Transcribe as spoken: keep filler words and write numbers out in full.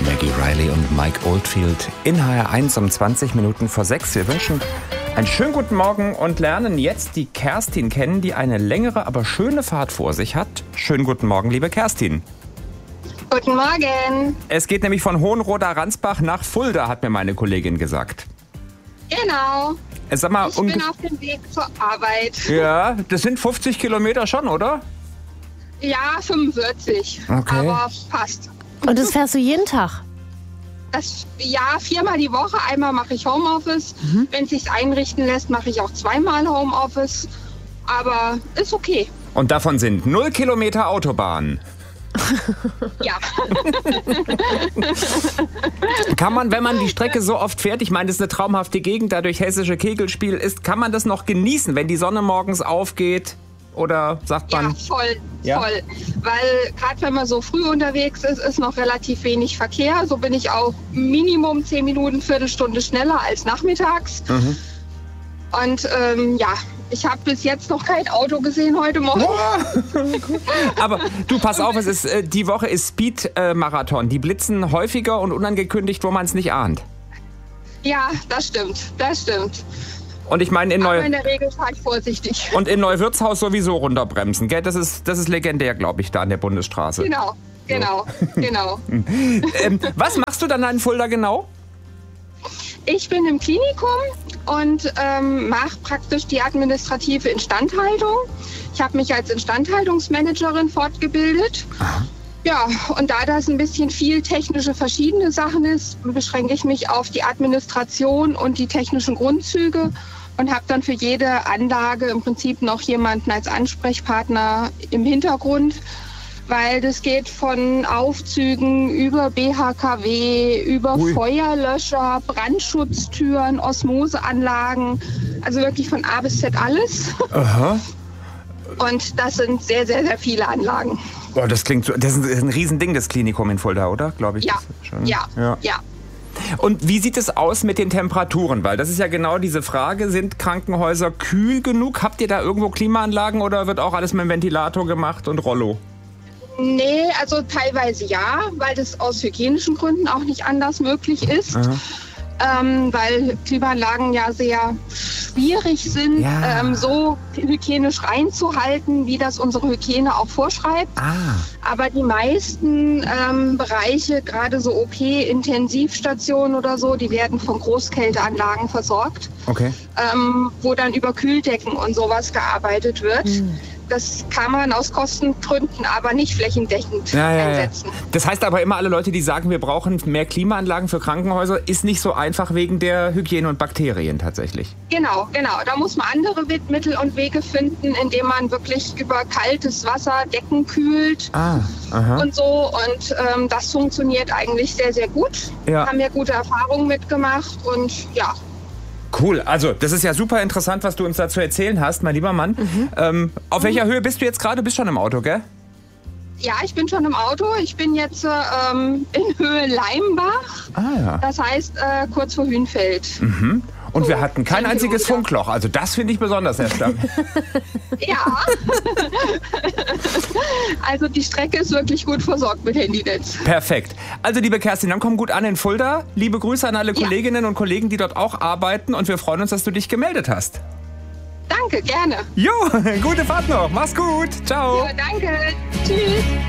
Maggie Riley und Mike Oldfield in H R eins um zwanzig Minuten vor sechs. Wir wünschen einen schönen guten Morgen und lernen jetzt die Kerstin kennen, die eine längere, aber schöne Fahrt vor sich hat. Schönen guten Morgen, liebe Kerstin. Guten Morgen. Es geht nämlich von Hohenroda-Ransbach nach Fulda, hat mir meine Kollegin gesagt. Genau. Sag mal, ich bin auf dem Weg zur Arbeit. Ja, das sind fünfzig Kilometer schon, oder? Ja, fünfundvierzig. Okay. Aber passt. Und das fährst du jeden Tag? Das, ja, viermal die Woche. Einmal mache ich Homeoffice. Mhm. Wenn es sich einrichten lässt, mache ich auch zweimal Homeoffice. Aber ist okay. Und davon sind null Kilometer Autobahn. Ja. Kann man, wenn man die Strecke so oft fährt, ich meine, das ist eine traumhafte Gegend, da durch hessische Kegelspiel ist, kann man das noch genießen, wenn die Sonne morgens aufgeht? Oder sagt man... Ja, voll, ja? voll. Weil gerade wenn man so früh unterwegs ist, ist noch relativ wenig Verkehr. So bin ich auch Minimum zehn Minuten, Viertelstunde schneller als nachmittags. Mhm. Und ähm, ja, ich habe bis jetzt noch kein Auto gesehen heute Morgen. Oh. Aber du, pass auf, es ist, äh, die Woche ist Speed-Marathon. Die blitzen häufiger und unangekündigt, wo man es nicht ahnt. Ja, das stimmt, das stimmt. Und ich meine, in Neu- Aber in der Regel fahre ich vorsichtig. Und in Neuwirtshaus sowieso runterbremsen, gell? Das ist, das ist legendär, glaube ich, da an der Bundesstraße. Genau, genau, so. genau. ähm, was machst du dann in Fulda genau? Ich bin im Klinikum und ähm, mache praktisch die administrative Instandhaltung. Ich habe mich als Instandhaltungsmanagerin fortgebildet. Aha. Ja, und da das ein bisschen viel technische verschiedene Sachen ist, beschränke ich mich auf die Administration und die technischen Grundzüge und habe dann für jede Anlage im Prinzip noch jemanden als Ansprechpartner im Hintergrund, weil das geht von Aufzügen über B H K W, über Ui. Feuerlöscher, Brandschutztüren, Osmoseanlagen, also wirklich von A bis Z alles. Aha. Und das sind sehr, sehr, sehr viele Anlagen. Oh, das klingt so, das ist ein Riesending, das Klinikum in Fulda, oder? Glaube ich. Ja, schon. ja, ja, ja. Und wie sieht es aus mit den Temperaturen? Weil das ist ja genau diese Frage, sind Krankenhäuser kühl genug? Habt ihr da irgendwo Klimaanlagen oder wird auch alles mit dem Ventilator gemacht und Rollo? Nee, also teilweise ja, weil das aus hygienischen Gründen auch nicht anders möglich ist. Ähm, weil Klimaanlagen ja sehr schwierig sind, ja. ähm, so hygienisch reinzuhalten, wie das unsere Hygiene auch vorschreibt. Ah. Aber die meisten ähm, Bereiche, gerade so O P-Intensivstationen oder so, die werden von Großkälteanlagen versorgt, okay. ähm, wo dann über Kühldecken und sowas gearbeitet wird. Hm. Das kann man aus Kostengründen aber nicht flächendeckend ja, ja, einsetzen. Ja. Das heißt aber immer, alle Leute, die sagen, wir brauchen mehr Klimaanlagen für Krankenhäuser, ist nicht so einfach wegen der Hygiene und Bakterien tatsächlich. Genau, genau. Da muss man andere Mittel und Wege finden, indem man wirklich über kaltes Wasser Decken kühlt ah, aha. und so. Und ähm, das funktioniert eigentlich sehr, sehr gut. Ja. Haben ja gute Erfahrungen mitgemacht und ja. Cool, also das ist ja super interessant, was du uns dazu erzählen hast, mein lieber Mann. Mhm. Ähm, auf mhm. welcher Höhe bist du jetzt gerade? Du bist schon im Auto, gell? Ja, ich bin schon im Auto. Ich bin jetzt ähm, in Höhe Leimbach. Ah, ja. Das heißt äh, kurz vor Hünfeld. Mhm. Und so, wir hatten kein einziges Kilometer. Funkloch. Also das finde ich besonders, Herr Stamm. Ja. Also die Strecke ist wirklich gut versorgt mit Handynetz. Perfekt. Also liebe Kerstin, dann komm gut an in Fulda. Liebe Grüße an alle ja. Kolleginnen und Kollegen, die dort auch arbeiten. Und wir freuen uns, dass du dich gemeldet hast. Danke, gerne. Jo, gute Fahrt noch. Mach's gut. Ciao. Ja, danke. Tschüss.